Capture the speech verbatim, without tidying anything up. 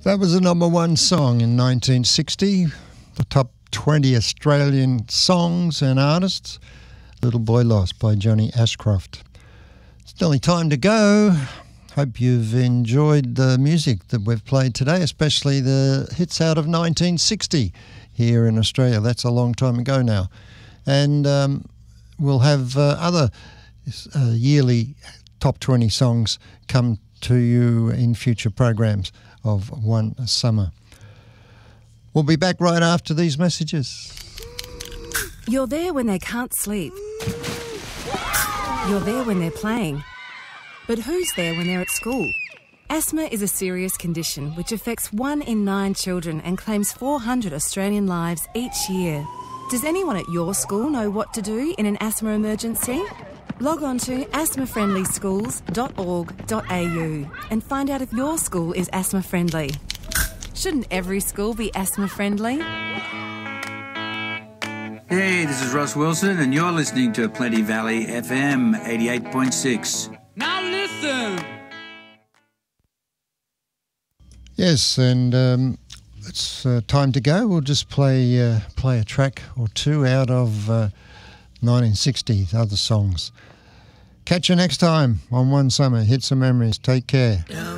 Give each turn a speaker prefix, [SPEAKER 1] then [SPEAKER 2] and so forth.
[SPEAKER 1] That was the number one song in nineteen sixty, the top twenty Australian songs and artists. Little Boy Lost by Johnny Ashcroft. It's nearly time to go. Hope you've enjoyed the music that we've played today, especially the hits out of nineteen sixty here in Australia. That's a long time ago now. And um, we'll have uh, other uh, yearly top twenty songs come to you in future programs of One Summer. We'll be back right after these messages.
[SPEAKER 2] You're there when they can't sleep. You're there when they're playing. But who's there when they're at school? Asthma is a serious condition which affects one in nine children and claims four hundred Australian lives each year. Does anyone at your school know what to do in an asthma emergency? Log on to asthma friendly schools dot org dot a u and find out if your school is asthma friendly. Shouldn't every school be asthma friendly?
[SPEAKER 3] Hey, this is Ross Wilson and you're listening to Plenty Valley F M eighty-eight point six.
[SPEAKER 4] Now listen!
[SPEAKER 1] Yes, and um, it's uh, time to go. We'll just play uh, play a track or two out of uh, nineteen sixty, other songs. Catch you next time on One Summer. Hits and Memories. Take care.